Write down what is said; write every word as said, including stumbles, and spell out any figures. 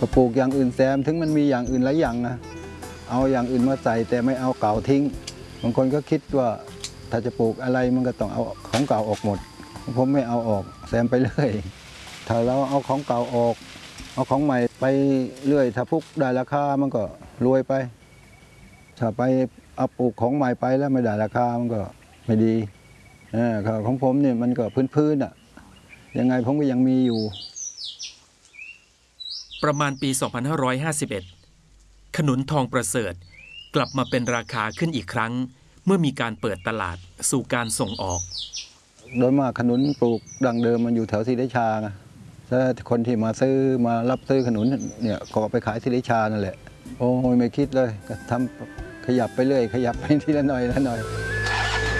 ก็ปลูกอย่างอื่นแซมถึงมันมีอย่างอื่นหลายอย่างนะเอาอย่างอื่นมาใส่แต่ไม่เอาเก่าทิ้งบางคนก็คิดว่าถ้าจะปลูกอะไรมันก็ต้องเอาของเก่าออกหมดผมไม่เอาออกแซมไปเรื่อยถ้าเราเอาของเก่าออกเอาของใหม่ไปเรื่อยถ้าพุกได้ราคามันก็รวยไปถ้าไปเอาปลูกของใหม่ไปแล้วไม่ได้ราคามันก็ไม่ดีของผมเนี่ยมันก็พื้นๆอ่ะยังไงผมก็ยังมีอยู่ประมาณปี สองพันห้าร้อยห้าสิบเอ็ด ขนุนทองประเสริฐกลับมาเป็นราคาขึ้นอีกครั้งเมื่อมีการเปิดตลาดสู่การส่งออกโดยมากขนุนปลูกดั้งเดิมมันอยู่แถวศรีราชาไงถ้าคนที่มาซื้อมารับซื้อขนุนเนี่ยก็ไปขายศรีราชานั่นแหละโอ้ยไม่คิดเลยก็ทำขยับไปเรื่อยขยับไปทีละหน่อยละหน่อย